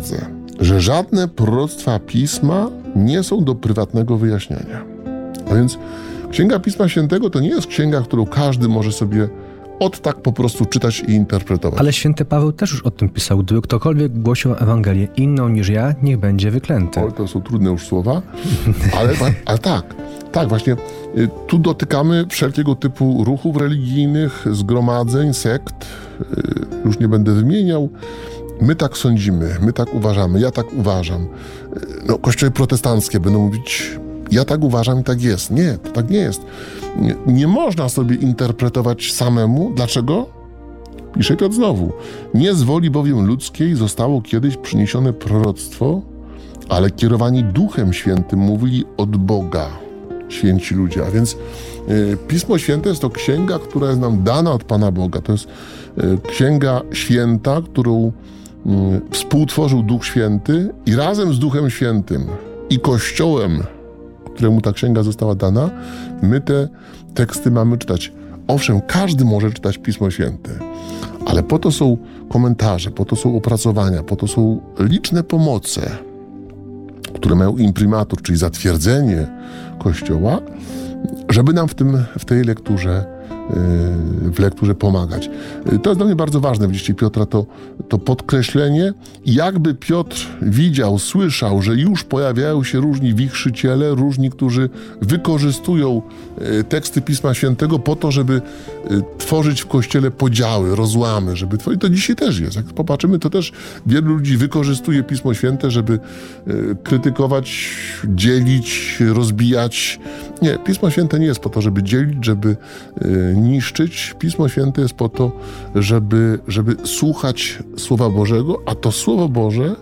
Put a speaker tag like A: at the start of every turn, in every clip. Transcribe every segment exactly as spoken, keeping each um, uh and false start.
A: zdradzę, że żadne proroctwa Pisma nie są do prywatnego wyjaśniania. A więc Księga Pisma Świętego to nie jest księga, którą każdy może sobie od tak po prostu czytać i interpretować.
B: Ale święty Paweł też już o tym pisał. Gdyby ktokolwiek głosił Ewangelię inną niż ja, niech będzie wyklęty.
A: O, to są trudne już słowa, ale, ale tak, tak właśnie. Tu dotykamy wszelkiego typu ruchów religijnych, zgromadzeń, sekt. Już nie będę wymieniał. My tak sądzimy, my tak uważamy, ja tak uważam. No, kościoły protestanckie będą mówić, ja tak uważam i tak jest. Nie, to tak nie jest. Nie, nie można sobie interpretować samemu. Dlaczego? Pisze Piotr znowu. Nie z woli bowiem ludzkiej zostało kiedyś przyniesione proroctwo, ale kierowani Duchem Świętym mówili od Boga święci ludzie. A więc y, Pismo Święte jest to księga, która jest nam dana od Pana Boga. To jest y, księga święta, którą y, współtworzył Duch Święty i razem z Duchem Świętym i Kościołem, któremu ta księga została dana, my te teksty mamy czytać. Owszem, każdy może czytać Pismo Święte, ale po to są komentarze, po to są opracowania, po to są liczne pomoce, które mają imprimatur, czyli zatwierdzenie Kościoła, żeby nam w, tym, w tej lekturze, w lekturze pomagać. To jest dla mnie bardzo ważne w liście Piotra, to, to podkreślenie. Jakby Piotr widział, słyszał, że już pojawiają się różni wichrzyciele, różni, którzy wykorzystują teksty Pisma Świętego po to, żeby tworzyć w Kościele podziały, rozłamy, żeby tworzyć. To dzisiaj też jest. Jak popatrzymy, to też wielu ludzi wykorzystuje Pismo Święte, żeby krytykować, dzielić, rozbijać. Nie, Pismo Święte nie jest po to, żeby dzielić, żeby niszczyć. Pismo Święte jest po to, żeby, żeby słuchać Słowa Bożego, a to Słowo Boże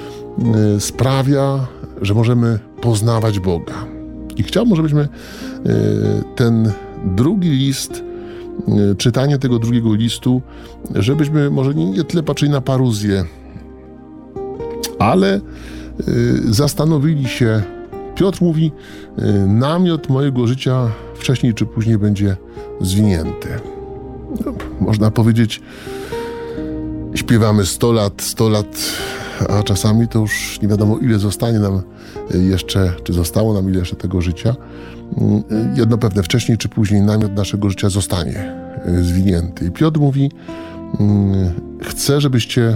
A: sprawia, że możemy poznawać Boga. I chciałbym, żebyśmy ten drugi list, czytanie tego drugiego listu, żebyśmy może nie tyle patrzyli na paruzję, ale zastanowili się. Piotr mówi, namiot mojego życia wcześniej czy później będzie zwinięty. No, można powiedzieć, śpiewamy sto lat, sto lat, a czasami to już nie wiadomo, ile zostanie nam jeszcze, czy zostało nam ile jeszcze tego życia. Jedno pewne, wcześniej czy później namiot naszego życia zostanie zwinięty. I Piotr mówi, chcę, żebyście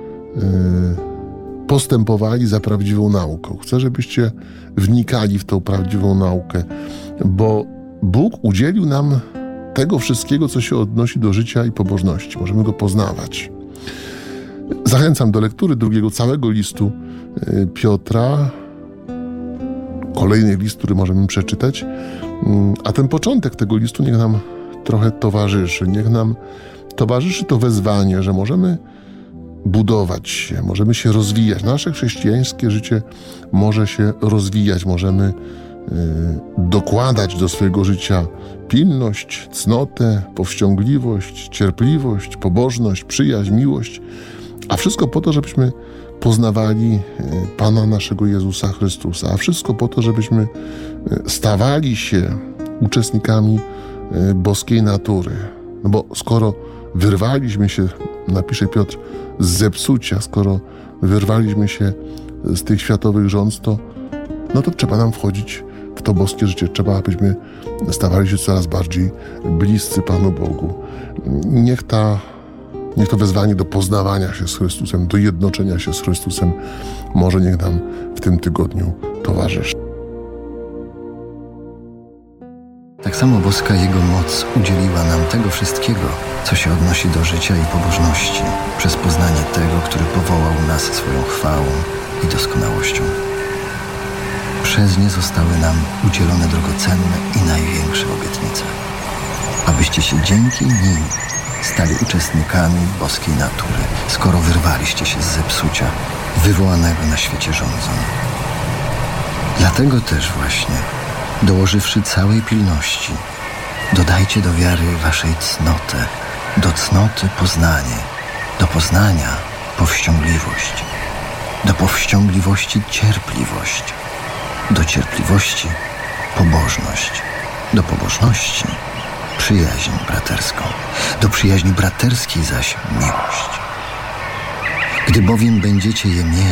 A: postępowali za prawdziwą nauką. Chcę, żebyście wnikali w tą prawdziwą naukę, bo Bóg udzielił nam tego wszystkiego, co się odnosi do życia i pobożności. Możemy go poznawać. Zachęcam do lektury drugiego całego listu Piotra. Kolejny list, który możemy przeczytać. A ten początek tego listu niech nam trochę towarzyszy. Niech nam towarzyszy to wezwanie, że możemy budować się, możemy się rozwijać. Nasze chrześcijańskie życie może się rozwijać. Możemy y, dokładać do swojego życia pilność, cnotę, powściągliwość, cierpliwość, pobożność, przyjaźń, miłość. A wszystko po to, żebyśmy poznawali Pana naszego Jezusa Chrystusa. A wszystko po to, żebyśmy stawali się uczestnikami boskiej natury. No bo skoro wyrwaliśmy się, napisze Piotr, z zepsucia, skoro wyrwaliśmy się z tych światowych rządz, to, no to trzeba nam wchodzić w to boskie życie. Trzeba, abyśmy stawali się coraz bardziej bliscy Panu Bogu. Niech ta Niech to wezwanie do poznawania się z Chrystusem, do jednoczenia się z Chrystusem może niech nam w tym tygodniu towarzyszy.
C: Tak samo boska Jego moc udzieliła nam tego wszystkiego, co się odnosi do życia i pobożności, przez poznanie tego, który powołał nas swoją chwałą i doskonałością. Przez nie zostały nam udzielone drogocenne i największe obietnice, abyście się dzięki nim stali uczestnikami boskiej natury, skoro wyrwaliście się z zepsucia wywołanego na świecie rządzą. Dlatego też właśnie, dołożywszy całej pilności, dodajcie do wiary waszej cnotę, do cnoty poznanie, do poznania powściągliwość, do powściągliwości cierpliwość, do cierpliwości pobożność, do pobożności przyjaźń braterską, do przyjaźni braterskiej zaś miłość. Gdy bowiem będziecie je mieli,